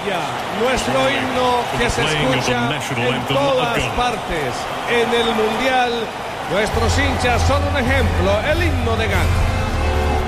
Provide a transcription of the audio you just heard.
Colombia, nuestro himno que se escucha en todas partes. En el Mundial, nuestros hinchas son un ejemplo, el himno de Ghana.